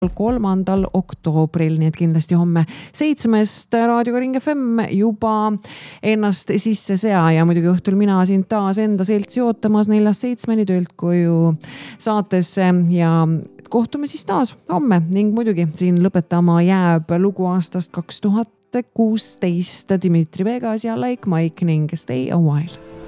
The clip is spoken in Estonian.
3. oktoobril, nii et kindlasti homme 7-st raadioga Ring FM juba ennast sisse sea ja muidugi õhtul mina siin taas enda seltsi ootamas 4-7 töölt koju saatesse ja kohtume siis taas homme ning muidugi siin lõpetama jääb lugu aastast 2016 Dmitri Vegas ja Like Mike ning Stay a While.